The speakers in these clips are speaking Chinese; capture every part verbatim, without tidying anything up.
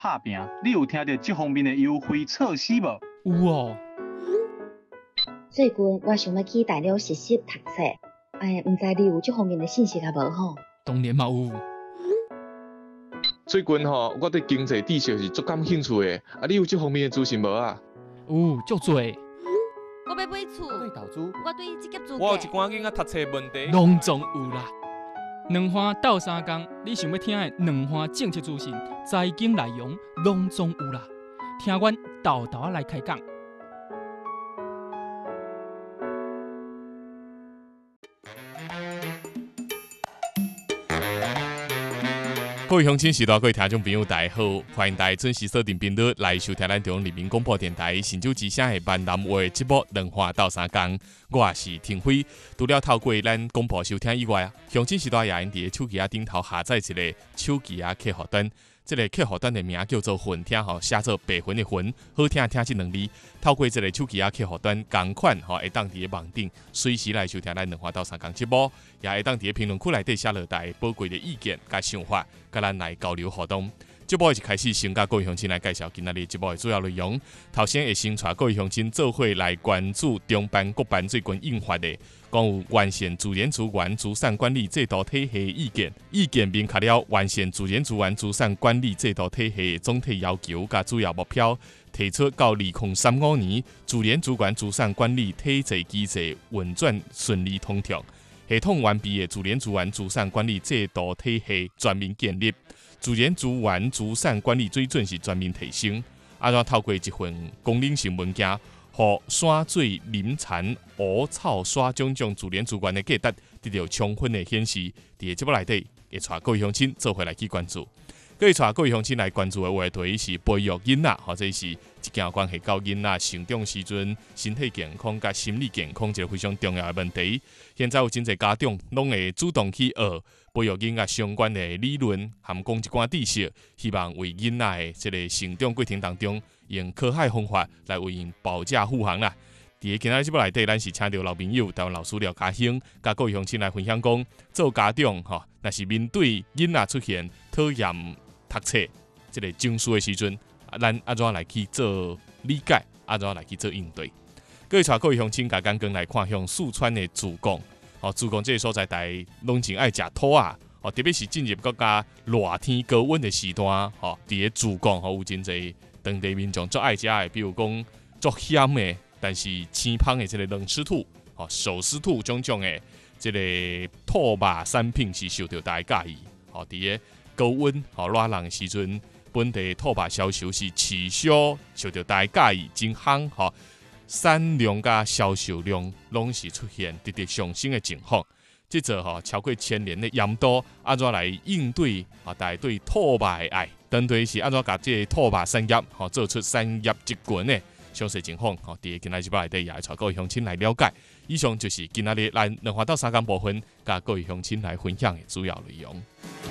拍拼，你有听到这方面的优惠措施无？ 有哦。 最近我想要去大陆实习读册，哎，毋知你有这方面的信息啊无吼？ 当然嘛有。 最近吼，我对经济知识是足感兴趣的，啊，你有这方面的资讯无啊？ 有，足多。 我要买厝， 我对投资， 我对职业资我有一格， 寡囡仔读册问题， 拢总有啦。两花斗三工，你想要听的两花政策资讯、财经内容，拢总有啦。听阮豆豆来开讲。 各位乡亲、时代各位听众朋友，大家好，欢迎大家准时锁定频率来收听咱中央人民广播电台新竹之声的闽南话节目《两花斗三工》，我也是庭辉。除了透过咱广播收听以外啊，乡亲时代也用伫手机啊顶头下载一个手机啊客户端。这个客户端的名叫做“混听”吼，写做白云的云，好听听这两字。透过这个手机啊客户端，同款吼会当伫个网顶随时来收听咱两花斗三工节目，也会当伫个评论区内底写落大家宝贵的意见甲想法，甲咱来交流互动。节目一开始，先甲各位乡亲来介绍今仔日节目的主要内容。头先会先带各位乡亲做伙来关注中班、国班最近印发的关于完善自然资源资产管理制度体系的意见。意见明确了完善自然资源资产管理制度体系的总体要求甲主要目标，提出到二零三五年自然资源资产管理体制机制运转顺利通畅，系统完备的自然资源资产管理制度体系全面建立。自然资源资产管理水准是全面提升，安怎透过一份功能性文件，互山水林产、湖草沙种种自然资源的价值得到充分的显示。伫个节目内底，会带各位乡亲做伙来去关注。各位带各位乡亲来关注的话题是培育囡仔，或者是一件有关系到囡仔成长时阵身体健康甲心理健康一个非常重要的问题。现在有真侪家长拢会主动去学培育囡仔相关的理论，含讲一寡知识，希望为囡仔的这个成长过程当中，用科学方法来为因保驾护航啦。伫个今仔节目内底，咱是请到老朋友、台湾老师廖家兴，甲各位乡亲来分享讲，做家长吼，若是面对囡仔出现讨厌读册这个证书的时阵，啊，咱安怎来去做理解，安怎来去做应对？各位带各位乡亲，甲刚刚来看向四川的自贡。哦，自贡这个所在，大家拢真爱食土啊！哦，特别是进入国家热天高温的时段，吼，伫个自贡吼有真侪当地民众足爱食的，比如讲足咸的，但是青芳的这个冷湿兔、吼手湿兔种种的这个兔肉产品是受到大家介意。哦，伫个高温、吼热人的时阵，本地兔肉销售是持续受到大家介意，真夯吼。产量甲销售量拢是出现直直上升的情况，即座吼超过千年的盐度，安怎来应对啊？大家对兔肉的爱，针对是安怎甲这兔肉产业吼做出产业集群的详细情况，吼，伫个今仔日报内底也会带各位乡亲来了解。以上就是今仔日咱两花斗三工部分，甲各位乡亲来分享的主要内容。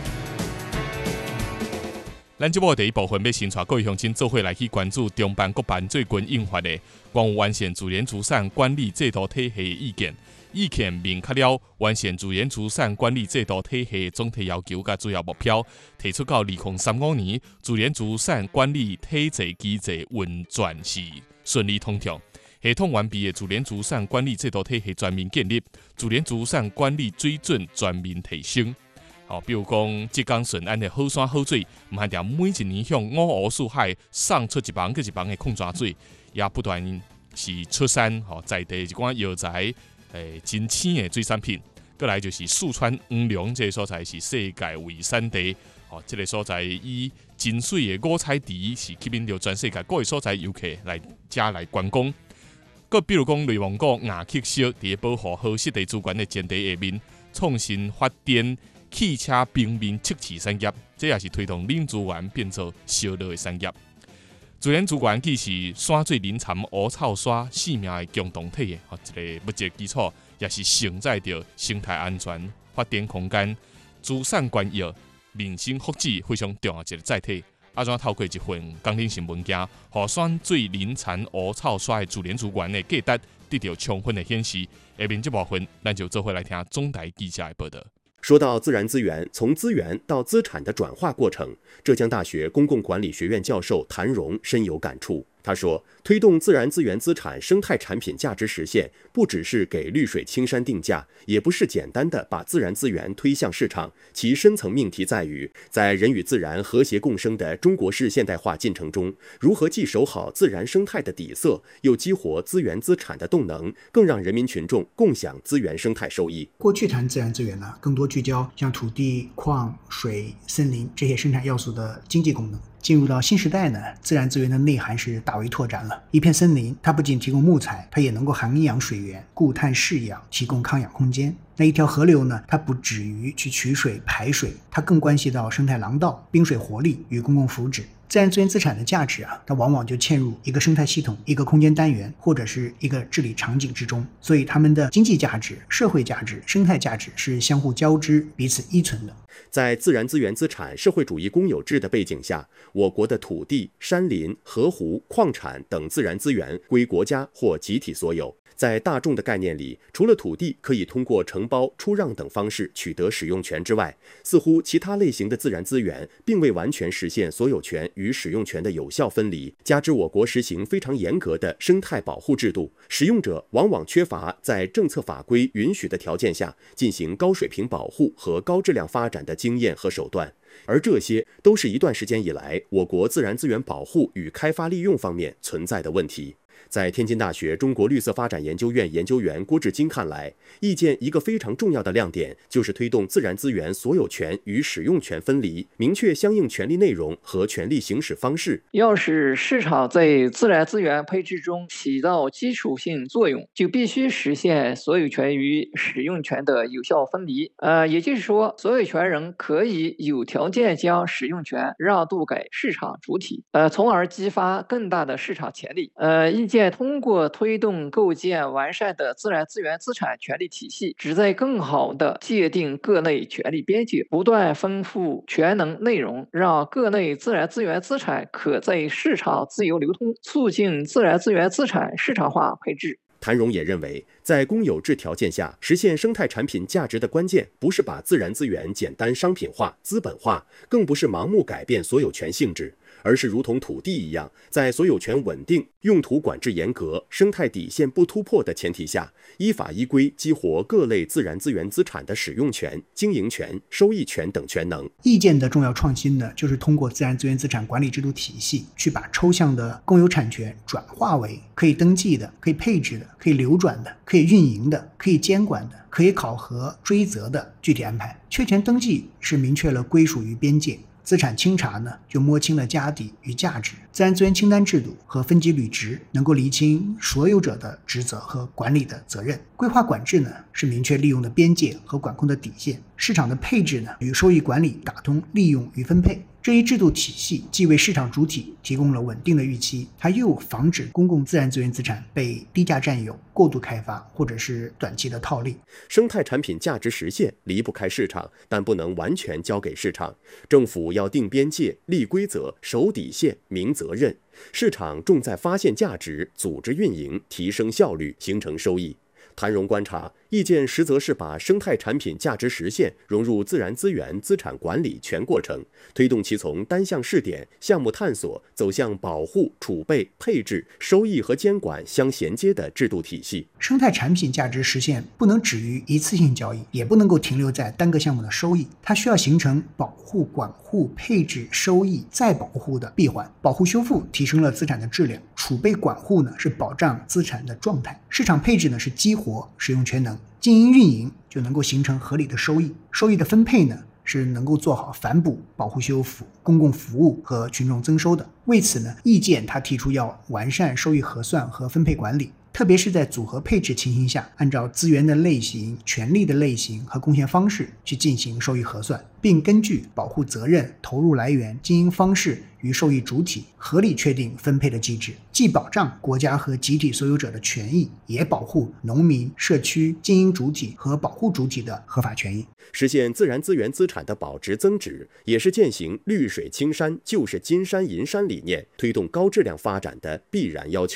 咱节目第一部分要先带各位乡亲做伙来去关注中班、国班最近印发的关于完善自然资产管理制度体系的意见。意见明确了完善自然资产管理制度体系的总体要求甲主要目标，提出到二零三五年自然资产管理体制机制运转是顺利通畅，系统完备的自然资产管理制度体系全面建立，自然资产管理水准全面提升。哦，比如讲，浙江顺安的好山好水，唔限定每一年向五湖四海送出一房搁一房的矿泉水，也不断是出产吼在地一寡药材诶真鲜的水产品。过来就是四川黄龙这个所在是世界卫生地，哦，这个所在以真水的五彩池是吸引到全世界各个所在游客来遮来观光。搁比如讲，内蒙古亚克石伫保护好湿地资源的前提下面，创新发电。汽车平面测试产业，这也是推动冷资源变做烧热的产业。自然资源既是山水林产、湖草沙生命的共同体的一个物质基础，也是承载着生态安全、发展空间、资产权益、民生福祉非常重要一个载体。啊，怎透过一份工程性文件，互山水林产、湖草沙的自然资源的价值得到充分的显示。下面这部分，咱就做伙来听总台记者的报道。 说到自然资源从资源到资产的转化过程，浙江大学公共管理学院教授谭荣深有感触。他说，推动自然资源资产生态产品价值实现，不只是给绿水青山定价，也不是简单的把自然资源推向市场，其深层命题在于，在人与自然和谐共生的中国式现代化进程中，如何既守好自然生态的底色，又激活资源资产的动能，更让人民群众共享资源生态收益。 过去谈自然资源呢，更多聚焦像土地、矿、水、森林这些生产要素的经济功能。进入到新时代呢，自然资源的内涵是大为拓展了。一片森林，它不仅提供木材，它也能够涵养水源，固碳释氧，提供康养空间。那一条河流呢，它不止于去取水排水，它更关系到生态廊道、滨水活力与公共福祉。自然资源资产的价值啊，它往往就嵌入一个生态系统、一个空间单元或者是一个治理场景之中，所以它们的经济价值、社会价值、生态价值是相互交织、彼此依存的。 在自然资源资产社会主义公有制的背景下，我国的土地、山林、河湖、矿产等自然资源归国家或集体所有。在大众的概念里，除了土地可以通过承包、出让等方式取得使用权之外，似乎其他类型的自然资源并未完全实现所有权与使用权的有效分离。加之我国实行非常严格的生态保护制度，使用者往往缺乏在政策法规允许的条件下进行高水平保护和高质量发展的经验和手段。而这些都是一段时间以来我国自然资源保护与开发利用方面存在的问题。在天津大学中国绿色发展研究院研究员郭志金看来，意见一个非常重要的亮点就是推动自然资源所有权与使用权分离，明确相应权利内容和权利行使方式。 要使市场在自然资源配置中起到基础性作用，就必须实现所有权与使用权的有效分离。呃，也就是说，所有权人可以有条件将使用权让渡给市场主体，呃，从而激发更大的市场潜力。呃，意见通过推动构建完善的自然资源资产权利体系，旨在更好地界定各类权利边界，不断丰富权能内容，让各类自然资源资产可在市场自由流通，促进自然资源资产市场化配置。 谭荣也认为，在公有制条件下实现生态产品价值的关键，不是把自然资源简单商品化、资本化，更不是盲目改变所有权性质，而是如同土地一样，在所有权稳定、用途管制严格、生态底线不突破的前提下，依法依规激活各类自然资源资产的使用权、经营权、收益权等权能。 意见的重要创新呢，就是通过自然资源资产管理制度体系，去把抽象的公有产权转化为可以登记的、可以配置的、可以流转的、可以运营的、可以监管的、可以考核追责的具体安排。确权登记是明确了归属与边界，资产清查呢，就摸清了家底与价值；自然资源清单制度和分级履职能够厘清所有者的职责和管理的责任；规划管制呢，是明确利用的边界和管控的底线；市场的配置呢，与收益管理打通利用与分配。这一制度体系既为市场主体提供了稳定的预期，它又防止公共自然资源资产被低价占有、过度开发或者是短期的套利。 生态产品价值实现离不开市场，但不能完全交给市场。政府要定边界、立规则、守底线、明责任。市场重在发现价值、组织运营、提升效率、形成收益。谭荣观察，意见实则是把生态产品价值实现融入自然资源资产管理全过程，推动其从单项试点、项目探索走向保护、储备、配置、收益和监管相衔接的制度体系。 生态产品价值实现不能止于一次性交易，也不能够停留在单个项目的收益，它需要形成保护、管护、配置、收益再保护的闭环。保护修复提升了资产的质量，储备管护呢是保障资产的状态，市场配置呢是激活使用权能，经营运营就能够形成合理的收益，收益的分配呢是能够做好反哺、保护修复、公共服务和群众增收的。为此呢，意见他提出要完善收益核算和分配管理，特别是在组合配置情形下，按照资源的类型、权利的类型和贡献方式去进行收益核算，并根据保护责任、投入来源、经营方式与受益主体合理确定分配的机制，既保障国家和集体所有者的权益，也保护农民、社区、经营主体和保护主体的合法权益。 实现自然资源资产的保值增值，也是践行绿水青山就是金山银山理念，推动高质量发展的必然要求。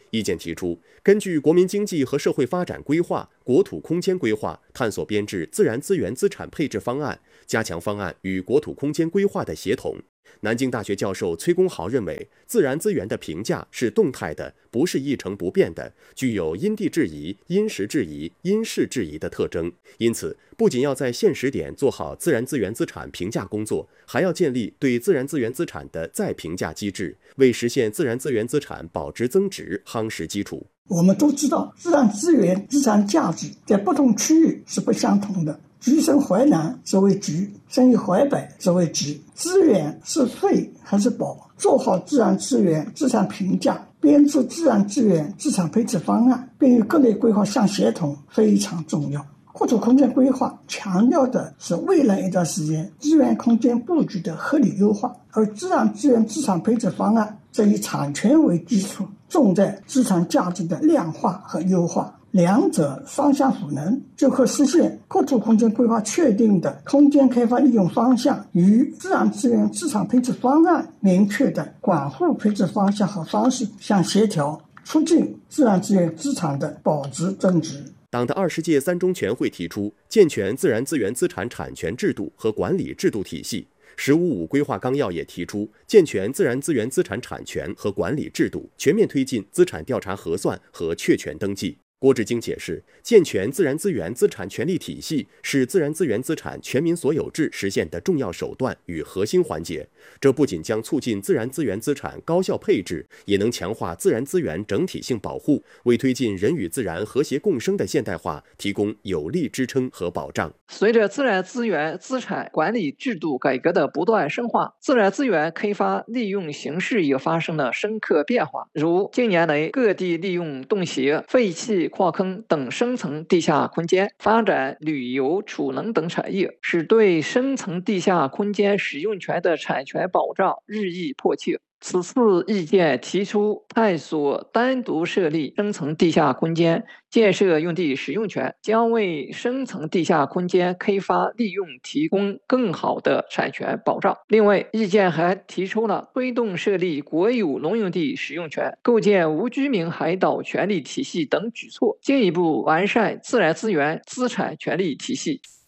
意见提出，根据国民经济和社会发展规划、国土空间规划，探索编制自然资源资产配置方案，加强方案与国土空间规划的协同。南京大学教授崔公豪认为，自然资源的评价是动态的，不是一成不变的，具有因地制宜、因时制宜、因事制宜的特征。因此，不仅要在现时点做好自然资源资产评价工作，还要建立对自然资源资产的再评价机制，为实现自然资源资产保值增值夯实基础。 我们都知道，自然资源资产价值在不同区域是不相同的。橘生淮南则为橘，生于淮北则为枳。资源是废还是宝？做好自然资源资产评价，编制自然资源资产配置方案，并与各类规划相协同，非常重要。国土空间规划强调的是未来一段时间资源空间布局的合理优化，而自然资源资产配置方案则以产权为基础，重在资产价值的量化和优化。两者双向赋能，就可实现国土空间规划确定的空间开发利用方向与自然资源资产配置方案明确的管护配置方向和方式相协调，促进自然资源资产的保值增值。 党的二十届三中全会提出，健全自然资源资产产权制度和管理制度体系。十五五规划纲要也提出，健全自然资源资产产权和管理制度，全面推进资产调查核算和确权登记。郭志京解释，健全自然资源资产权利体系是自然资源资产全民所有制实现的重要手段与核心环节。这不仅将促进自然资源资产高效配置，也能强化自然资源整体性保护，为推进人与自然和谐共生的现代化提供有力支撑和保障。 随着自然资源资产管理制度改革的不断深化，自然资源开发利用形势也发生了深刻变化。如近年来各地利用洞穴、废弃矿坑等深层地下空间，发展旅游、储能等产业，使对深层地下空间使用权的产权保障日益迫切。此次意见提出，探索单独设立深层地下空间建设用地使用权，将为深层地下空间开发利用提供更好的产权保障。另外，意见还提出了推动设立国有农用地使用权、构建无居民海岛权利体系等举措，进一步完善自然资源资产权利体系。